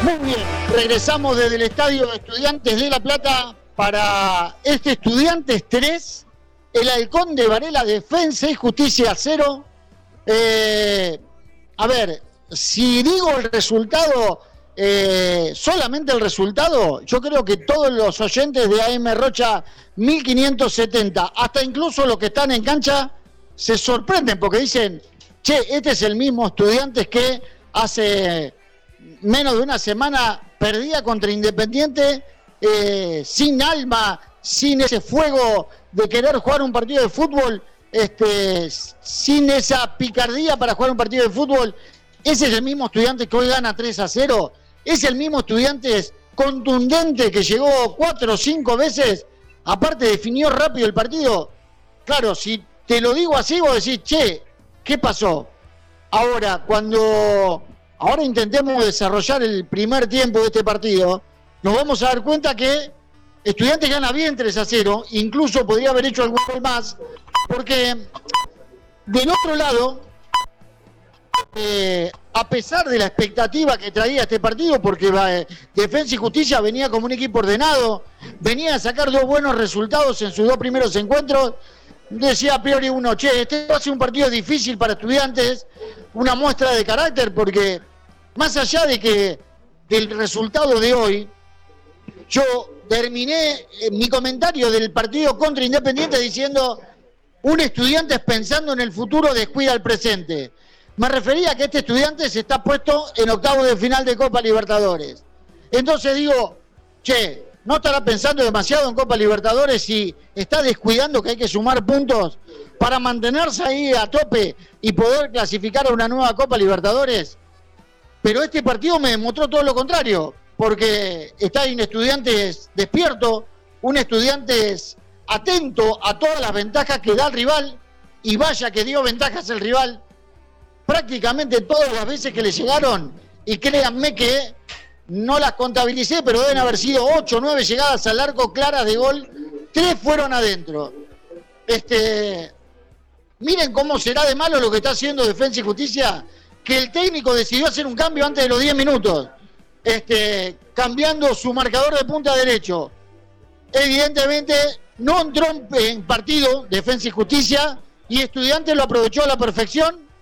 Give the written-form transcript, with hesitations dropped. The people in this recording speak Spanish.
Muy bien, regresamos desde el Estadio de Estudiantes de La Plata para este Estudiantes 3, el Halcón de Varela Defensa y Justicia 0. A ver, si digo el resultado, solamente el resultado, yo creo que todos los oyentes de AM Rocha 1570, hasta incluso los que están en cancha, se sorprenden porque dicen, che, este es el mismo Estudiantes que hace menos de una semana perdía contra Independiente, sin alma, sin ese fuego de querer jugar un partido de fútbol, sin esa picardía para jugar un partido de fútbol. Ese es el mismo Estudiantes que hoy gana 3-0, es el mismo Estudiantes contundente que llegó 4 o 5 veces, aparte definió rápido el partido. Claro, si te lo digo así, vos decís, che, ¿qué pasó? Ahora intentemos desarrollar el primer tiempo de este partido, nos vamos a dar cuenta que Estudiantes gana bien 3-0, incluso podría haber hecho algún gol más, porque del otro lado, a pesar de la expectativa que traía este partido, porque Defensa y Justicia venía como un equipo ordenado, venía a sacar 2 buenos resultados en sus 2 primeros encuentros, decía a priori uno, che, este va a ser un partido difícil para Estudiantes, una muestra de carácter, porque más allá de que del resultado de hoy, yo terminé mi comentario del partido contra Independiente diciendo, un Estudiantes pensando en el futuro descuida el presente. Me refería a que este Estudiantes está puesto en octavos de final de Copa Libertadores. Entonces digo, che, ¿no estará pensando demasiado en Copa Libertadores y está descuidando que hay que sumar puntos para mantenerse ahí a tope y poder clasificar a una nueva Copa Libertadores? Pero este partido me demostró todo lo contrario, porque está un Estudiantes despierto, un Estudiantes atento a todas las ventajas que da el rival, y vaya que dio ventajas el rival prácticamente todas las veces que le llegaron, y créanme que no las contabilicé, pero deben haber sido 8 o 9 llegadas al arco claras de gol, 3 fueron adentro. Miren cómo será de malo lo que está haciendo Defensa y Justicia, que el técnico decidió hacer un cambio antes de los 10 minutos, cambiando su marcador de punta derecho. Evidentemente no entró en partido Defensa y Justicia, y Estudiantes lo aprovechó a la perfección